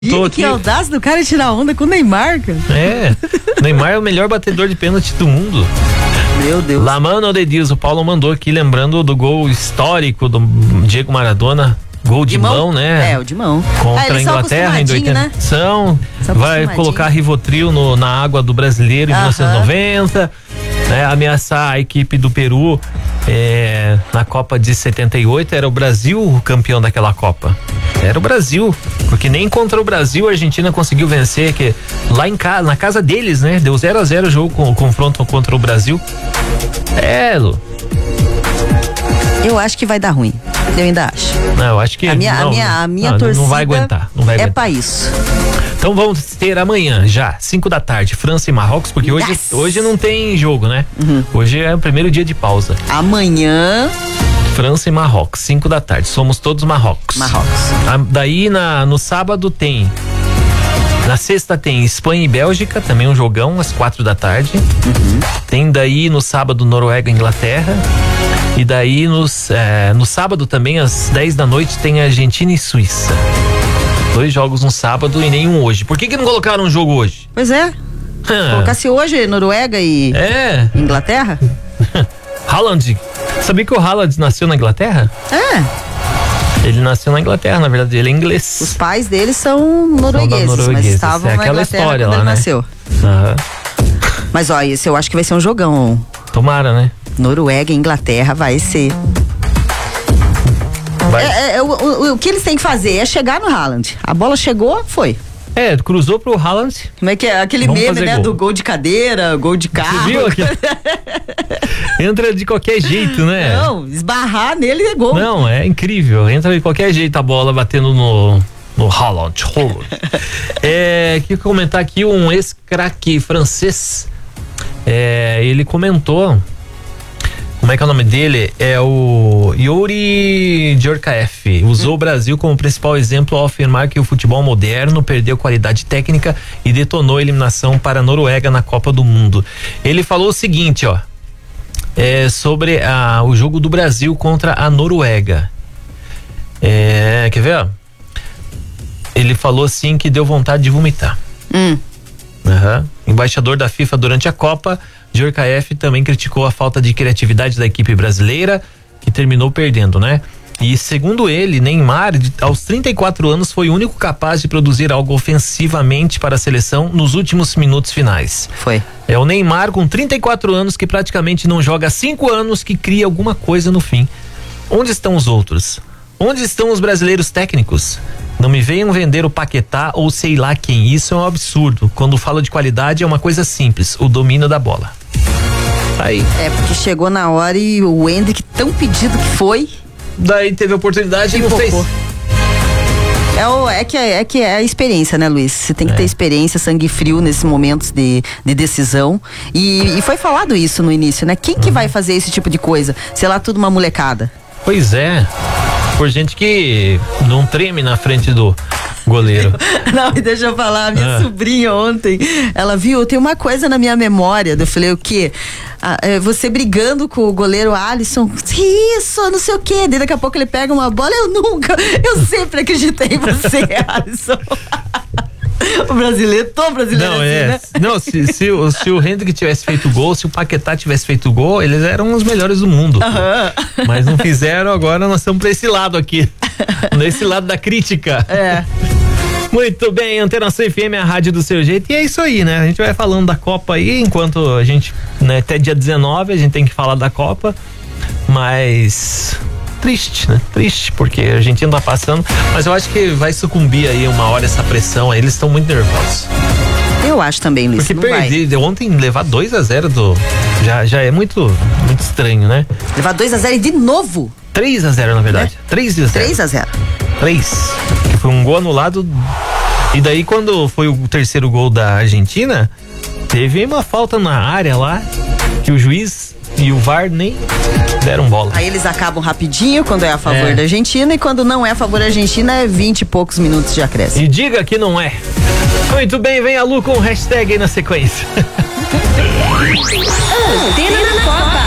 Que audácia do cara tirar onda com o Neymar, cara. Neymar é o melhor batedor de pênalti do mundo. Meu Deus. La mano de Deus, o Paulo mandou aqui, lembrando do gol histórico do Diego Maradona. Gol de mão, né? O de mão. Contra a Inglaterra em 80. Né? Vai colocar Rivotril na água do brasileiro em 1990. Né? Ameaçar a equipe do Peru na Copa de 78. Era o Brasil o campeão daquela Copa. Era o Brasil. Porque nem contra o Brasil a Argentina conseguiu vencer. Que lá na casa deles, né? Deu 0-0 o jogo com o confronto contra o Brasil. Lu. Eu acho que vai dar ruim. Eu ainda acho. Não, eu acho que a minha torcida não vai aguentar. Pra isso. Então vamos ter amanhã já, 5 da tarde, França e Marrocos, porque hoje não tem jogo, né? Hoje é o primeiro dia de pausa. Amanhã França e Marrocos, 5 da tarde. Somos todos Marrocos. Daí no sábado tem. Na sexta tem Espanha e Bélgica, também um jogão, às 4 da tarde. Tem daí no sábado Noruega e Inglaterra. E daí no sábado também, às 10 da noite, tem Argentina e Suíça. 2 jogos no sábado e nenhum hoje. Por que não colocaram um jogo hoje? Pois é. Colocasse hoje Noruega e Inglaterra? Haaland. Sabia que o Haaland nasceu na Inglaterra? Ele nasceu na Inglaterra, na verdade, ele é inglês. Os pais dele são noruegueses, mas estavam na Inglaterra história quando lá, ele nasceu. Mas esse eu acho que vai ser um jogão. Tomara, né? Noruega e Inglaterra vai ser. O que eles têm que fazer é chegar no Haaland. A bola chegou, foi. Cruzou pro Haaland. Como é que é? Aquele meme, né? Gol. Do gol de cadeira, gol de carro. Você viu aqui? Entra de qualquer jeito, né? Não, esbarrar nele é gol. Não, é incrível. Entra de qualquer jeito a bola batendo no Haaland. Queria comentar aqui um ex-craque francês. Ele comentou. Como é que é o nome dele? É o Yuri Djorkaeff. Usou o Brasil como principal exemplo ao afirmar que o futebol moderno perdeu qualidade técnica e detonou a eliminação para a Noruega na Copa do Mundo. Ele falou o seguinte, sobre o jogo do Brasil contra a Noruega. Quer ver? Ele falou assim que deu vontade de vomitar. Embaixador da FIFA durante a Copa, Djorkaeff também criticou a falta de criatividade da equipe brasileira, que terminou perdendo, né? E segundo ele, Neymar, aos 34 anos, foi o único capaz de produzir algo ofensivamente para a seleção nos últimos minutos finais. Foi. É o Neymar, com 34 anos, que praticamente não joga há 5 anos, que cria alguma coisa no fim. Onde estão os outros? Onde estão os brasileiros técnicos? Não me venham vender o Paquetá ou sei lá quem. Isso é um absurdo. Quando falo de qualidade é uma coisa simples, o domínio da bola. Aí. Porque chegou na hora e o Endrick, tão pedido que foi. Daí teve a oportunidade e não fez. É que é a experiência, né, Luiz? Você tem que ter experiência, sangue frio nesses momentos de decisão. E foi falado isso no início, né? Quem que vai fazer esse tipo de coisa? Sei lá, tudo uma molecada. Pois é. Por gente que não treme na frente do goleiro. Não, deixa eu falar, minha sobrinha ontem, ela viu, tem uma coisa na minha memória, eu falei, o quê? Você brigando com o goleiro Alisson, isso, não sei o quê, daí daqui a pouco ele pega uma bola, eu sempre acreditei em você, Alisson. O brasileiro não, assim, né? Não, se o Hendrick tivesse feito gol, se o Paquetá tivesse feito gol, eles eram os melhores do mundo. Mas não fizeram, agora nós estamos pra esse lado aqui. Nesse lado da crítica. Muito bem, Antena Sul FM, a rádio do seu jeito. E é isso aí, né? A gente vai falando da Copa aí, enquanto a gente, né, até dia 19 a gente tem que falar da Copa. Mas triste, né? Triste, porque a Argentina tá passando, mas eu acho que vai sucumbir aí uma hora essa pressão aí, eles estão muito nervosos. Eu acho também, Luiz. Porque perder, ontem levar 2-0 já é muito estranho, né? Levar 2-0 de novo? 3-0 na verdade. 3-0. 3-0. 3. Que foi um gol anulado. E daí quando foi o terceiro gol da Argentina, teve uma falta na área lá, que o juiz e o VAR nem deram bola. Aí eles acabam rapidinho quando é a favor da Argentina, e quando não é a favor da Argentina é 20 e poucos minutos de acréscimo. E diga que não é. Muito bem, vem a Lu com o hashtag aí na sequência. Antena na Copa.